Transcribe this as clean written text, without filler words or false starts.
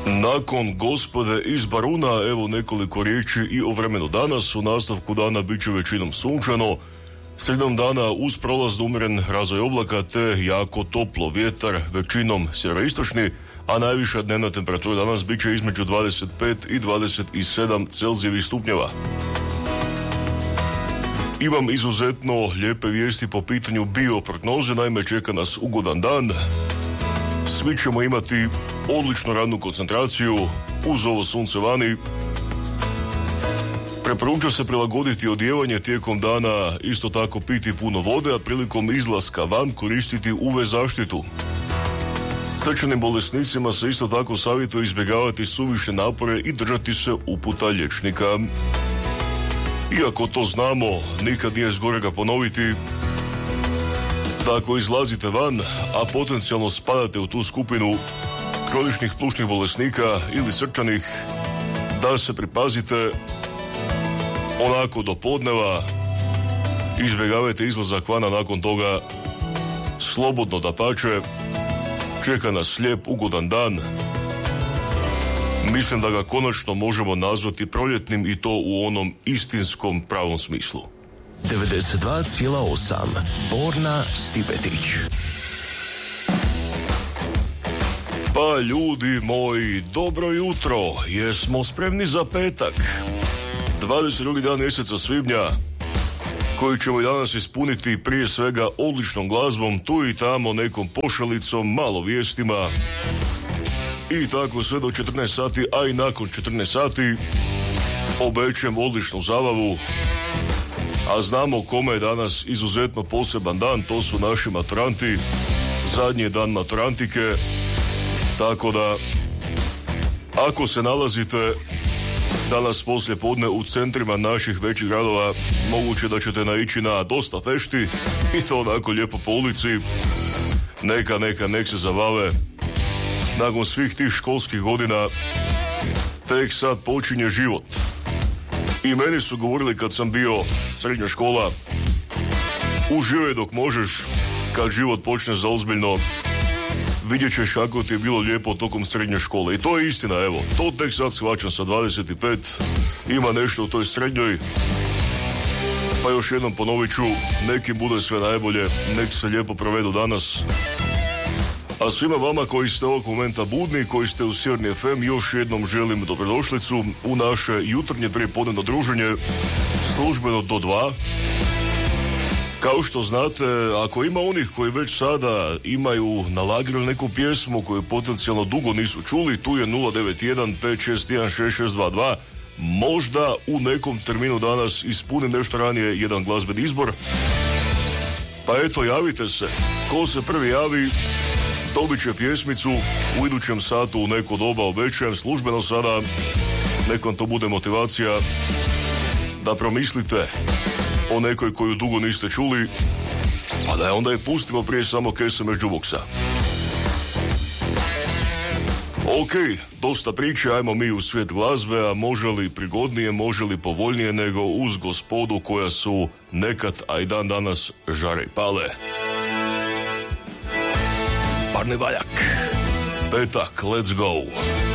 Nakon gospode iz Baruna, evo nekoliko riječi i o vremenu danas. U nastavku dana bit će većinom sunčano, sredinom dana uz prolaz umjeren razvoj oblaka te jako toplo, vjetar većinom sjeveroistočni, a najviša dnevna temperatura danas bit će između 25 i 27 Celzijevih stupnjeva. Imam izuzetno lijepe vijesti po pitanju bioprognoze, naime čeka nas ugodan dan. Svi ćemo imati odličnu radnu koncentraciju uz ovo sunce vani. Preporuča se prilagoditi odijevanje tijekom dana, isto tako piti puno vode, a prilikom izlaska van koristiti UV zaštitu. Srčanim bolesnicima se isto tako savjetuje izbjegavati suviše napore i držati se uputa liječnika. Iako to znamo, nikad nije zgorega ponoviti. Da ako izlazite van, a potencijalno spadate u tu skupinu kroničnih plućnih bolesnika ili srčanih, da se pripazite onako do podneva, izbjegavajte izlazak vana nakon toga, slobodno dapače, čeka nas lijep ugodan dan. Mislim da ga konačno možemo nazvati proljetnim i to u onom istinskom pravom smislu. 92,8 Borna Stipetić. Pa ljudi moji, dobro jutro, jesmo spremni za petak? 22. dan mjeseca svibnja, koji ćemo i danas ispuniti prije svega odličnom glazbom, tu i tamo nekom pošalicom, malo vijestima i tako sve do 14 sati, a i nakon 14 sati obećam odličnu zabavu. A znamo kome je danas izuzetno poseban dan, to su naši maturanti, zadnji dan maturantike, tako da ako se nalazite danas poslije podne u centrima naših većih gradova, moguće da ćete naići na dosta fešti i to onako lijepo po ulici. Nek se zabave. Nakon svih tih školskih godina tek sad počinje život. I meni su govorili kad sam bio srednja škola, uživaj dok možeš, kad život počne zaozbiljno, vidjet ćeš kako ti je bilo lijepo tokom srednje škole. I to je istina, evo, to tek sad shvaćam sa 25, ima nešto u toj srednjoj, pa još jednom ponovit ću, neki bude sve najbolje, nek se lijepo provedu danas. A svima vama koji ste ovog momenta budni, koji ste u Sjeverni FM, još jednom želim dobrodošlicu u naše jutarnje prijepodnevno druženje, službeno do 2. Kao što znate, ako ima onih koji već sada imaju na lageru neku pjesmu koju potencijalno dugo nisu čuli, tu je 091 561 6622. Možda u nekom terminu danas ispunim nešto ranije jedan glazbeni izbor. Pa eto, javite se. Ko se prvi javi, dobit će pjesmicu u idućem satu u neko doba, obećajem službeno sada. Nekom to bude motivacija da promislite o nekoj koju dugo niste čuli, pa da je onda je pustimo prije samo kese među boksa. Ok, dosta priče, ajmo mi u svijet glazbe, a može li prigodnije, može li povoljnije nego uz gospodu koja su nekad, a i dan danas žare i pale. Parni valjak, petak, let's go.